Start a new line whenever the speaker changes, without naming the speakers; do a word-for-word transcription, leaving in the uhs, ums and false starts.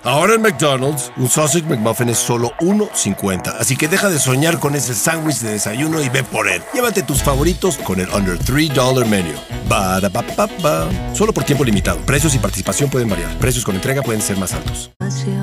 Ahora en McDonald's, un Sausage McMuffin es solo uno cincuenta. Así que deja de soñar con ese sándwich de desayuno y ve por él. Llévate tus favoritos con el Under tres dólares Menu. Ba-da-ba-ba-ba. Solo por tiempo limitado. Precios y participación pueden variar. Precios con entrega pueden ser más altos.